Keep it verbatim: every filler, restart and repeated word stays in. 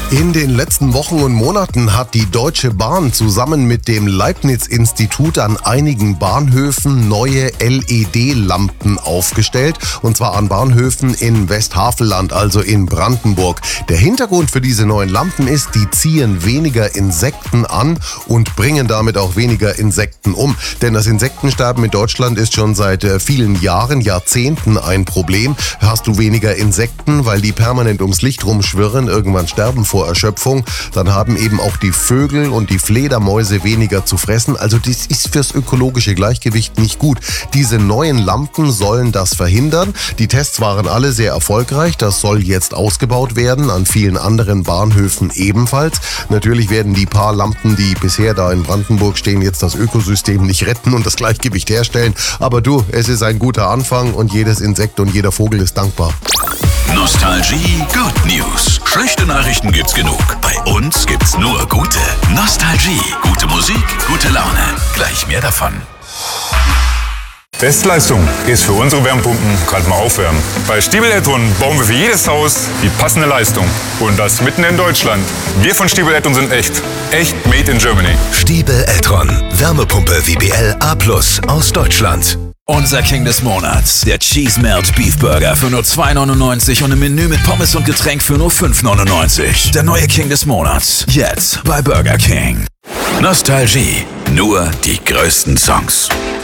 In den letzten Wochen und Monaten hat die Deutsche Bahn zusammen mit dem Leibniz-Institut an einigen Bahnhöfen neue L E D-Lampen aufgestellt. Und zwar an Bahnhöfen in Westhaveland, also in Brandenburg. Der Hintergrund für diese neuen Lampen ist, die ziehen weniger Insekten an und bringen damit auch weniger Insekten um. Denn das Insektensterben in Deutschland ist schon seit vielen Jahren, Jahrzehnten ein Problem. Hast du weniger Insekten, weil die permanent ums Licht rumschwirren, irgendwann sterben vor Erschöpfung, dann haben eben auch die Vögel und die Fledermäuse weniger zu fressen. Also das ist fürs ökologische Gleichgewicht nicht gut. Diese neuen Lampen sollen das verhindern. Die Tests waren alle sehr erfolgreich. Das soll jetzt ausgebaut werden, an vielen anderen Bahnhöfen ebenfalls. Natürlich werden die paar Lampen, die bisher da in Brandenburg stehen, jetzt das Ökosystem nicht retten und das Gleichgewicht herstellen. Aber du, es ist ein guter Anfang und jedes Insekt und jeder Vogel ist dankbar. Nostalgie Good News. Schlechte Nachrichten gibt's genug. Bei uns gibt's nur gute. Nostalgie. Gute Musik, gute Laune. Gleich mehr davon. Bestleistung ist für unsere Wärmepumpen kalt mal aufwärmen. Bei Stiebel Eltron bauen wir für jedes Haus die passende Leistung. Und das mitten in Deutschland. Wir von Stiebel Eltron sind echt. Echt made in Germany. Stiebel Eltron. Wärmepumpe W B L A plus aus Deutschland. Unser King des Monats, der Cheese Melt Beef Burger für nur zwei neunundneunzig und ein Menü mit Pommes und Getränk für nur fünf neunundneunzig. Der neue King des Monats, jetzt bei Burger King. Nostalgie, nur die größten Songs.